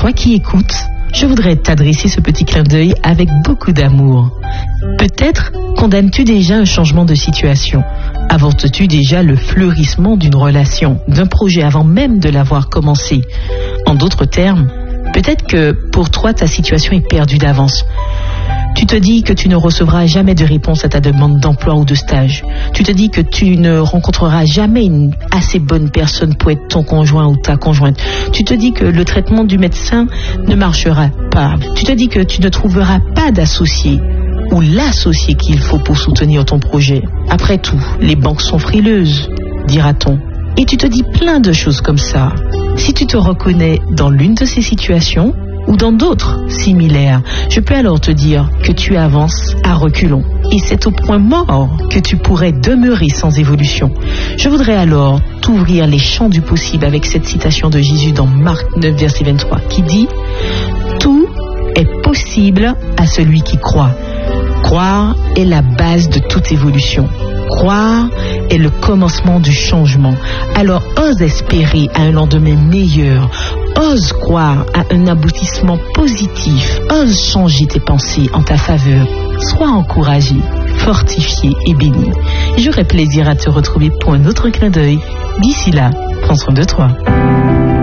toi qui écoutes, je voudrais t'adresser ce petit clin d'œil avec beaucoup d'amour. Peut-être condamnes-tu déjà un changement de situation. Avortes-tu déjà le fleurissement d'une relation, d'un projet avant même de l'avoir commencé. En d'autres termes, peut-être que pour toi ta situation est perdue d'avance. Tu te dis que tu ne recevras jamais de réponse à ta demande d'emploi ou de stage. Tu te dis que tu ne rencontreras jamais une assez bonne personne pour être ton conjoint ou ta conjointe. Tu te dis que le traitement du médecin ne marchera pas. Tu te dis que tu ne trouveras pas d'associé ou l'associé qu'il faut pour soutenir ton projet. Après tout, les banques sont frileuses, dira-t-on. Et tu te dis plein de choses comme ça. Si tu te reconnais dans l'une de ces situations, ou dans d'autres similaires, je peux alors te dire que tu avances à reculons. Et c'est au point mort que tu pourrais demeurer sans évolution. Je voudrais alors t'ouvrir les champs du possible avec cette citation de Jésus dans Marc 9, verset 23, qui dit « Tout est possible à celui qui croit ». Croire est la base de toute évolution. Croire est le commencement du changement. Alors ose espérer à un lendemain meilleur. Ose croire à un aboutissement positif. Ose changer tes pensées en ta faveur. Sois encouragé, fortifié et béni. J'aurai plaisir à te retrouver pour un autre clin d'œil. D'ici là, prends soin de toi.